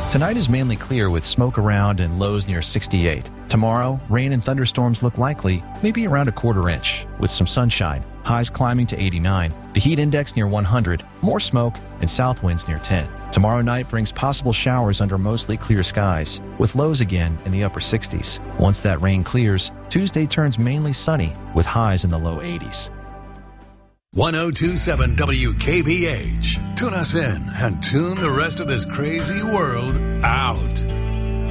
Tonight is mainly clear with smoke around and lows near 68. Tomorrow, rain and thunderstorms look likely, maybe around a quarter inch, with some sunshine, highs climbing to 89, the heat index near 100, more smoke, and south winds near 10. Tomorrow night brings possible showers under mostly clear skies, with lows again in the upper 60s. Once that rain clears, Tuesday turns mainly sunny, with highs in the low 80s. 1027 WKBH. Tune us in and tune the rest of this crazy world out.